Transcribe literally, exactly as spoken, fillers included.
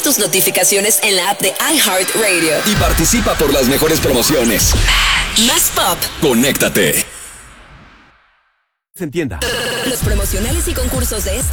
tus notificaciones en la app de iHeartRadio. Y participa por las mejores promociones. Más pop. Conéctate. Se entienda. Los promocionales y concursos de esta